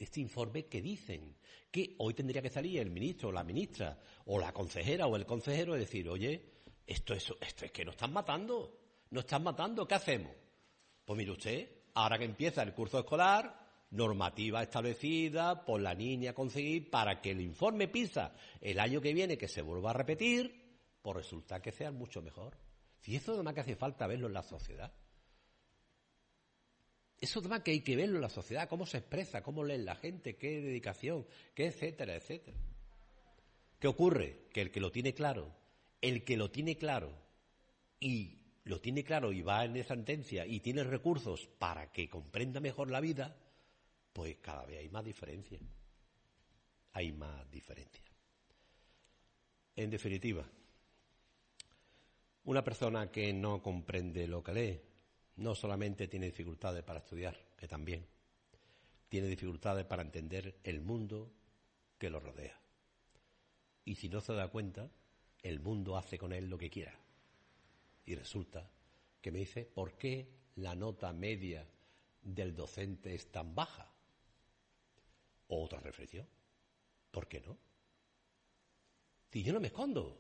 este informe que dicen que hoy tendría que salir el ministro o la ministra o la consejera o el consejero y decir, oye, esto es que nos están matando, ¿qué hacemos? Pues mire usted, ahora que empieza el curso escolar, normativa establecida por la niña a conseguir para que el informe PISA el año que viene, que se vuelva a repetir, pues resulta que sea mucho mejor. Si eso además que hace falta verlo en la sociedad. Eso además que hay que verlo en la sociedad, cómo se expresa, cómo lee la gente, qué dedicación, qué etcétera, etcétera. ¿Qué ocurre? Que el que lo tiene claro y va en esa sentencia y tiene recursos para que comprenda mejor la vida, pues cada vez hay más diferencia. En definitiva, una persona que no comprende lo que lee no solamente tiene dificultades para estudiar, que también tiene dificultades para entender el mundo que lo rodea. Y si no se da cuenta, el mundo hace con él lo que quiera. Y resulta que me dice, ¿por qué la nota media del docente es tan baja? O otra reflexión, ¿por qué no? Si yo no me escondo.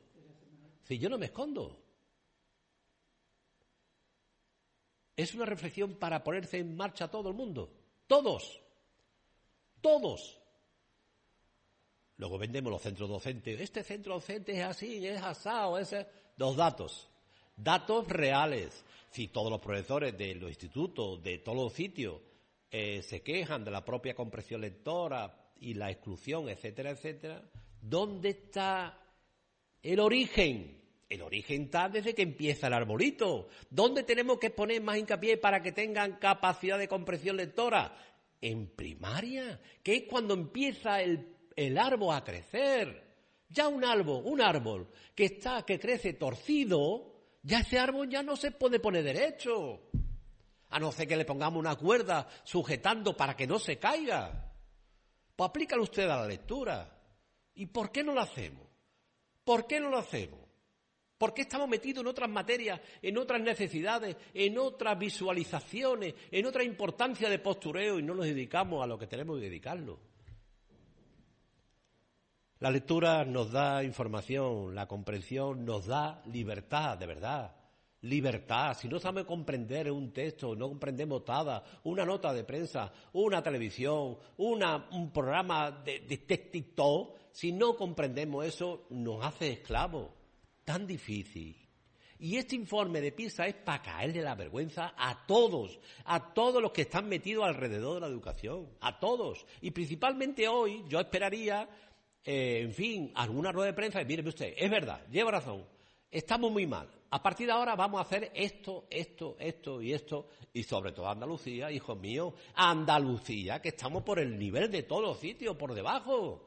Es una reflexión para ponerse en marcha todo el mundo. Todos. Luego vendemos los centros docentes. Este centro docente es así, es asado, Dos datos reales. Si todos los profesores de los institutos, de todos los sitios, se quejan de la propia comprensión lectora y la exclusión, etcétera, etcétera, ¿dónde está el origen? El origen está desde que empieza el arbolito. ¿Dónde tenemos que poner más hincapié para que tengan capacidad de comprensión lectora? En primaria, que es cuando empieza el árbol a crecer. Ya un árbol que crece torcido, ya ese árbol ya no se puede poner derecho. A no ser que le pongamos una cuerda sujetando para que no se caiga. Pues aplícalo usted a la lectura. ¿Y por qué no lo hacemos? ¿Por qué estamos metidos en otras materias, en otras necesidades, en otras visualizaciones, en otra importancia de postureo y no nos dedicamos a lo que tenemos que dedicarlo? La lectura nos da información, la comprensión nos da libertad, de verdad. Libertad. Si no sabemos comprender un texto, no comprendemos nada, una nota de prensa, una televisión, un programa de TikTok, si no comprendemos eso, nos hace esclavos. Tan difícil. Y este informe de PISA es para caerle la vergüenza a todos los que están metidos alrededor de la educación, a todos. Y principalmente hoy yo esperaría, alguna rueda de prensa y mire usted, es verdad, lleva razón, estamos muy mal. A partir de ahora vamos a hacer esto y sobre todo Andalucía, hijos míos, Andalucía, que estamos por el nivel de todos los sitios, por debajo.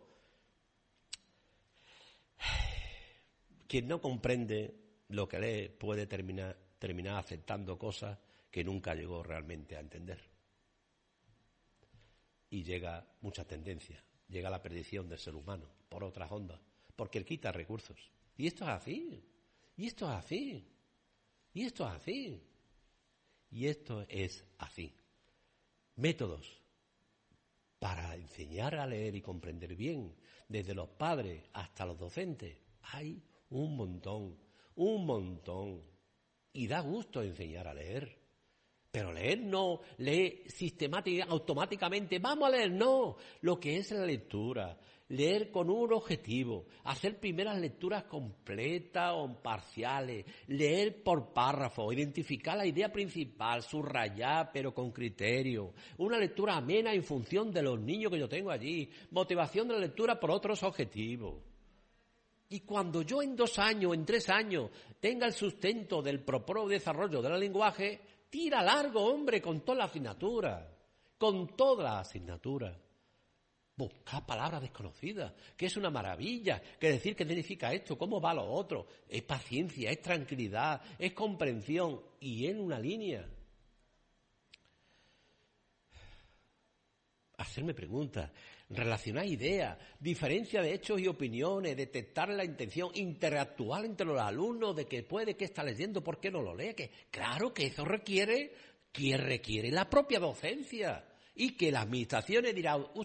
Quien no comprende lo que lee puede terminar aceptando cosas que nunca llegó realmente a entender. Y llega muchas tendencias, llega la perdición del ser humano por otras ondas, porque él quita recursos. Y esto es así. Métodos para enseñar a leer y comprender bien, desde los padres hasta los docentes, hay un montón. Y da gusto enseñar a leer. Pero leer no, leer sistemáticamente, automáticamente, vamos a leer, no. Lo que es la lectura, leer con un objetivo, hacer primeras lecturas completas o parciales, leer por párrafo, identificar la idea principal, subrayar pero con criterio, una lectura amena en función de los niños que yo tengo allí, motivación de la lectura por otros objetivos. Y cuando yo en 2 años, en 3 años, tenga el sustento del propio desarrollo del lenguaje, tira largo, hombre, con toda la asignatura. Buscar palabras desconocidas, que es una maravilla, que decir qué significa esto, cómo va lo otro. Es paciencia, es tranquilidad, es comprensión y en una línea. Hacerme preguntas, relacionar ideas, diferencia de hechos y opiniones, detectar la intención, interactuar entre los alumnos de que puede que está leyendo, por qué no lo lee, que claro que eso requiere la propia docencia y que las administraciones dirán,